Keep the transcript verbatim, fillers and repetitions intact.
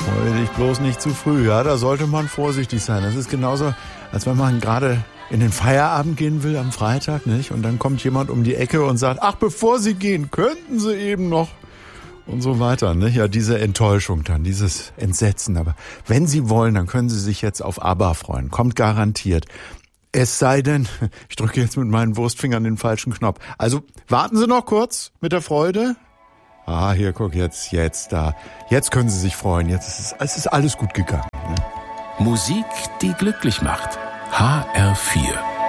Freue dich bloß nicht zu früh, ja, da sollte man vorsichtig sein. Das ist genauso, als wenn man gerade in den Feierabend gehen will am Freitag, nicht? Und dann kommt jemand um die Ecke und sagt, ach, bevor Sie gehen, könnten Sie eben noch und so weiter, nicht? Ja, diese Enttäuschung dann, dieses Entsetzen. Aber wenn Sie wollen, dann können Sie sich jetzt auf ABBA freuen. Kommt garantiert. Es sei denn, ich drücke jetzt mit meinen Wurstfingern den falschen Knopf. Also warten Sie noch kurz mit der Freude. Ah, hier, guck, jetzt, jetzt, da. Jetzt können Sie sich freuen. Jetzt ist es, es ist alles gut gegangen. Ne? Musik, die glücklich macht. H R vier